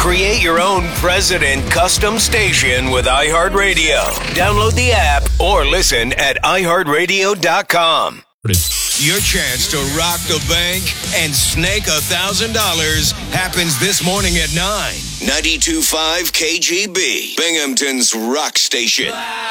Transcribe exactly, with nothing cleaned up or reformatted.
Create your own president custom station with iHeartRadio. Download the app or listen at i heart radio dot com. Your chance to rock the bank and snake a thousand dollars happens this morning at nine. ninety-two point five K G B, Binghamton's rock station.